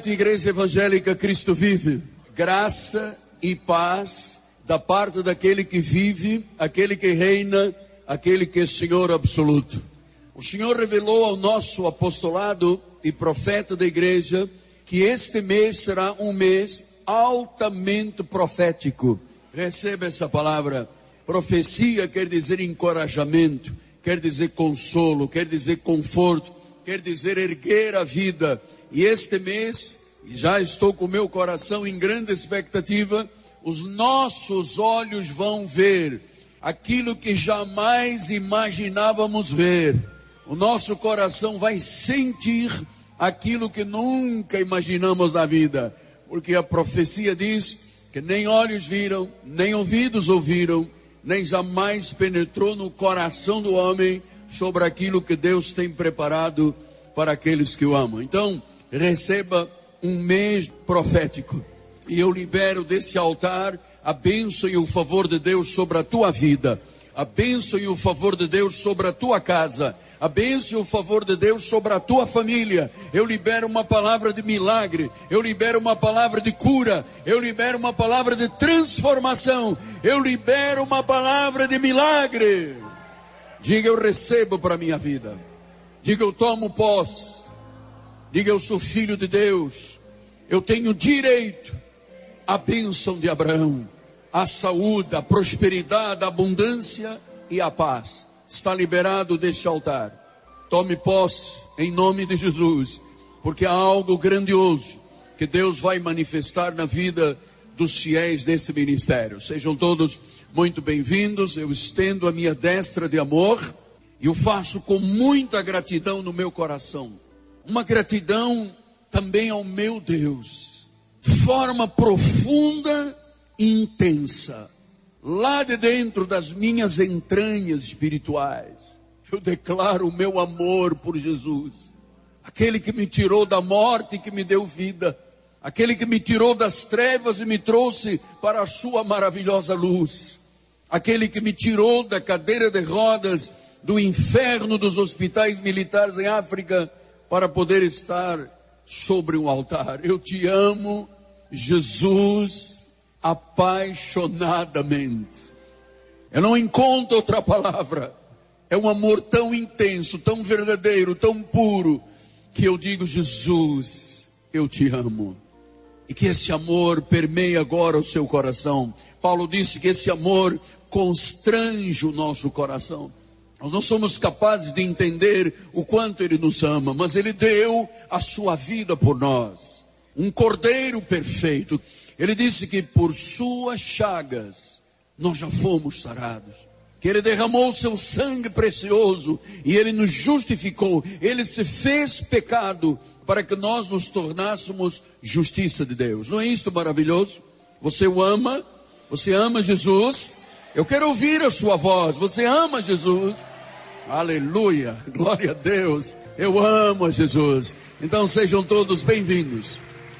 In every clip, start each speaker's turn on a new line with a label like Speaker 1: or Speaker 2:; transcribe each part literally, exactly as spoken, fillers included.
Speaker 1: noite, Igreja Evangélica Cristo Vive. Graça e paz da parte daquele que vive, aquele que reina, aquele que é Senhor absoluto. O Senhor revelou ao nosso apostolado e profeta da igreja que este mês será um mês altamente profético. Receba essa palavra. Profecia quer dizer encorajamento, quer dizer consolo, quer dizer conforto, quer dizer erguer a vida. E este mês, já estou com meu coração em grande expectativa, os nossos olhos vão ver aquilo que jamais imaginávamos ver. O nosso coração vai sentir aquilo que nunca imaginamos na vida. Porque a profecia diz que nem olhos viram, nem ouvidos ouviram, nem jamais penetrou no coração do homem sobre aquilo que Deus tem preparado para aqueles que o amam. Então, receba um mês profético. E eu libero desse altar a bênção e o favor de Deus sobre a tua vida. A bênção e o favor de Deus sobre a tua casa. A bênção e o favor de Deus sobre a tua família. Eu libero uma palavra de milagre. Eu libero uma palavra de cura. Eu libero uma palavra de transformação. Eu libero uma palavra de milagre. Diga, eu recebo para a minha vida. Diga, eu tomo posse. Diga, eu sou filho de Deus. Eu tenho direito à bênção de Abraão, à saúde, à prosperidade, à abundância e à paz. Está liberado deste altar. Tome posse em nome de Jesus, porque há algo grandioso que Deus vai manifestar na vida dos fiéis desse ministério. Sejam todos muito bem-vindos. Eu estendo a minha destra de amor e o faço com muita gratidão no meu coração. Uma gratidão também ao meu Deus, de forma profunda e intensa. Lá de dentro das minhas entranhas espirituais, eu declaro o meu amor por Jesus. Aquele que me tirou da morte e que me deu vida. Aquele que me tirou das trevas e me trouxe para a sua maravilhosa luz. Aquele que me tirou da cadeira de rodas, do inferno dos hospitais militares em África, para poder estar sobre um altar. Eu te amo, Jesus, apaixonadamente. Eu não encontro outra palavra. É um amor tão intenso, tão verdadeiro, tão puro, que eu digo, Jesus, eu te amo. E que esse amor permeie agora o seu coração. Paulo disse que esse amor constrange o nosso coração. Nós não somos capazes de entender o quanto Ele nos ama, mas Ele deu a sua vida por nós. Um cordeiro perfeito. Ele disse que por suas chagas nós já fomos sarados. Que Ele derramou o seu sangue precioso e Ele nos justificou. Ele se fez pecado para que nós nos tornássemos justiça de Deus. Não é isto maravilhoso? Você o ama? Você ama Jesus? Eu quero ouvir a sua voz. Você ama Jesus? Aleluia, glória a Deus. Eu amo a Jesus. Então sejam todos bem-vindos.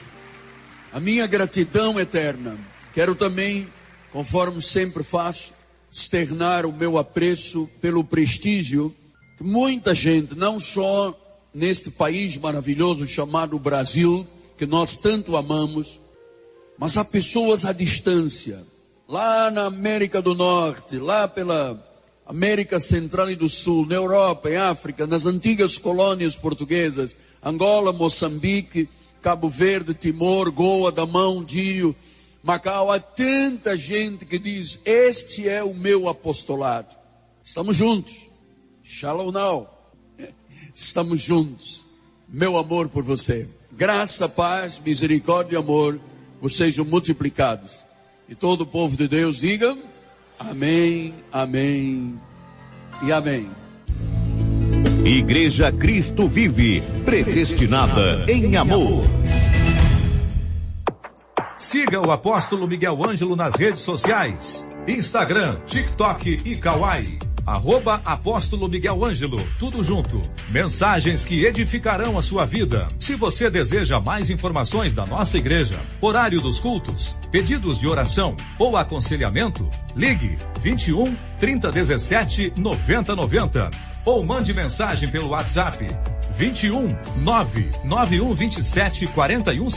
Speaker 1: A minha gratidão eterna. Quero também, conforme sempre faço, externar o meu apreço pelo prestígio que muita gente, não só neste país maravilhoso chamado Brasil, que nós tanto amamos, mas há pessoas à distância, lá na América do Norte, lá pela América Central e do Sul, na Europa, em África, nas antigas colônias portuguesas, Angola, Moçambique, Cabo Verde, Timor, Goa, Damão, Dio, Macau. Há tanta gente que diz, este é o meu apostolado. Estamos juntos. Shalom now. Estamos juntos. Meu amor por você. Graça, paz, misericórdia e amor vos sejam multiplicados. E todo o povo de Deus diga, amém, amém e amém.
Speaker 2: Igreja Cristo Vive, predestinada em amor.
Speaker 3: Siga o apóstolo Miguel Ângelo nas redes sociais, Instagram, TikTok e Kawaii. Arroba Apóstolo Miguel Ângelo, tudo junto. Mensagens que edificarão a sua vida. Se você deseja mais informações da nossa igreja, horário dos cultos, pedidos de oração ou aconselhamento, ligue vinte e um, trinta, dezessete, noventa, noventa ou mande mensagem pelo WhatsApp vinte e um, nove nove um vinte e sete, quarenta e um